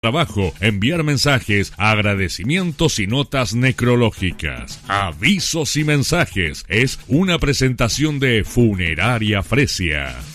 trabajo, enviar mensajes, agradecimientos y notas necrológicas. Avisos y mensajes es una presentación de Funeraria Fresia.